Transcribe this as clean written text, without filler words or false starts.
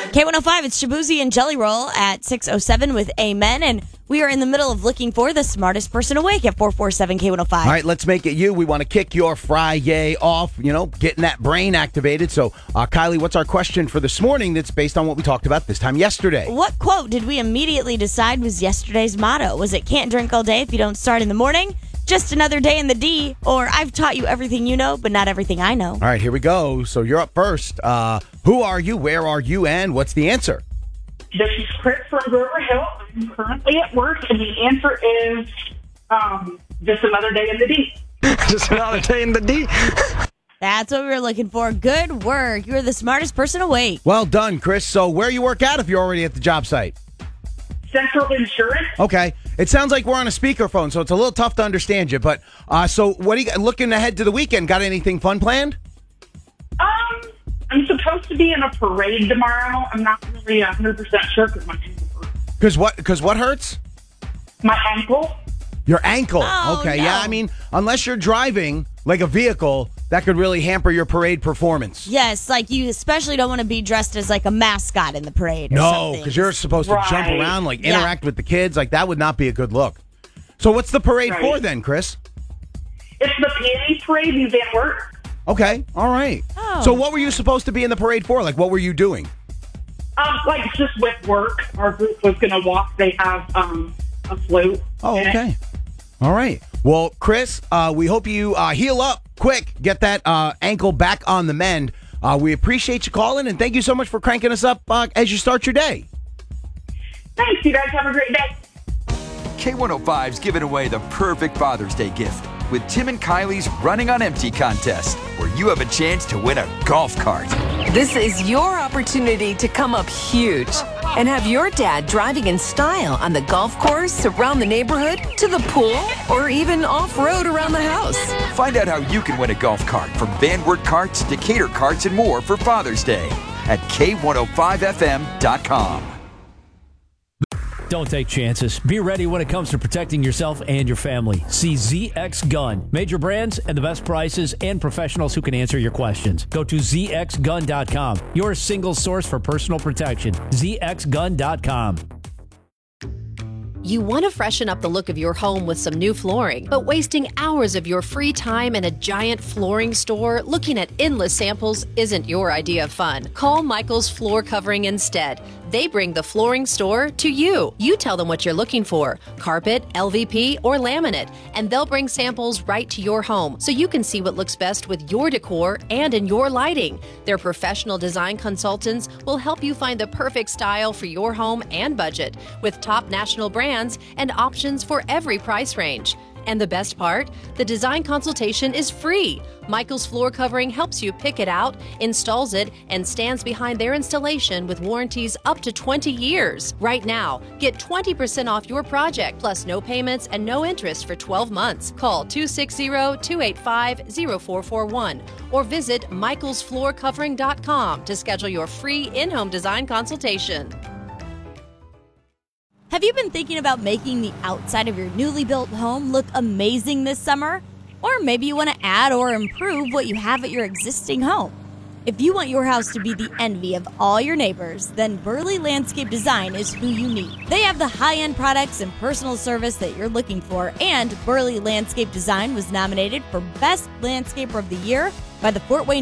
K105, it's Shabuzi and Jelly Roll at 6:07 with Amen. And we are in the middle of looking for the smartest person awake at 447-K105. All right, let's make it you. We want to kick your Friday off, getting that brain activated. So, Kylie, what's our question for this morning that's based on what we talked about this time yesterday? What quote did we immediately decide was yesterday's motto? Was it can't drink all day if you don't start in the morning? Just another day in the D? Or I've taught you everything you know, but not everything I know? All right, here we go. So you're up first. Who are you? Where are you? And what's the answer? This is Chris from Grover Hill. I'm currently at work, and the answer is just another day in the D. Just another day in the D. That's what we were looking for. Good work. You're the smartest person awake. Well done, Chris. So where you work at if you're already at the job site? Central Insurance. Okay. It sounds like we're on a speakerphone, so it's a little tough to understand you. But so what are you looking ahead to the weekend? Got anything fun planned? I'm supposed to be in a parade tomorrow. I'm not really 100% sure because my ankle hurts. Because what hurts? My ankle. Your ankle. Oh, okay. no. Yeah, I mean, unless you're driving like a vehicle, that could really hamper your parade performance. Yes, like you especially don't want to be dressed as like a mascot in the parade. No, because you're supposed to jump around, interact with the kids. Like, that would not be a good look. So what's the parade for then, Chris? It's the PA parade in Van Wert. Okay, all right. Oh. So what were you supposed to be in the parade for? Like, what were you doing? Just with work. Our group was going to walk. They have a float. Oh, okay. All right. Well, Chris, we hope you heal up quick. Get that ankle back on the mend. We appreciate you calling, and thank you so much for cranking us up as you start your day. Thanks. You guys have a great day. K105's giving away the perfect Father's Day gift with Tim and Kylie's Running on Empty contest, where you have a chance to win a golf cart. This is your opportunity to come up huge and have your dad driving in style on the golf course, around the neighborhood, to the pool, or even off-road around the house. Find out how you can win a golf cart from Van Wert Carts, Decatur Carts, and more for Father's Day at K105FM.com. Don't take chances. Be ready when it comes to protecting yourself and your family. See ZX Gun. Major brands and the best prices and professionals who can answer your questions. Go to ZXGun.com. Your single source for personal protection. ZXGun.com. You want to freshen up the look of your home with some new flooring, but wasting hours of your free time in a giant flooring store looking at endless samples isn't your idea of fun. Call Michael's Floor Covering instead. They bring the flooring store to you. You tell them what you're looking for, carpet, LVP, or laminate, and they'll bring samples right to your home so you can see what looks best with your decor and in your lighting. Their professional design consultants will help you find the perfect style for your home and budget with top national brands and options for every price range. And the best part? The design consultation is free. Michael's Floor Covering helps you pick it out, installs it, and stands behind their installation with warranties up to 20 years. Right now, get 20% off your project, plus no payments and no interest for 12 months. Call 260-285-0441 or visit michaelsfloorcovering.com to schedule your free in-home design consultation. Have you been thinking about making the outside of your newly built home look amazing this summer? Or maybe you want to add or improve what you have at your existing home. If you want your house to be the envy of all your neighbors, then Burley Landscape Design is who you need. They have the high-end products and personal service that you're looking for, and Burley Landscape Design was nominated for Best Landscaper of the Year by the Fort Wayne